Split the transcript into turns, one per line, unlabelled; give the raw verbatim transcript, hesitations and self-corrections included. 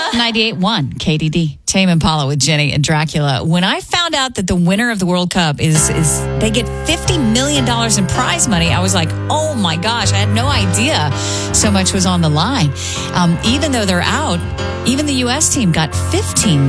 ninety-eight point one K D D. Tame Impala with Jenny and Dracula. When I found out that the winner of the World Cup is, is they get fifty million dollars in prize money, I was like, oh my gosh, I had no idea so much was on the line. Um, even though they're out, even the U S team got fifteen million dollars.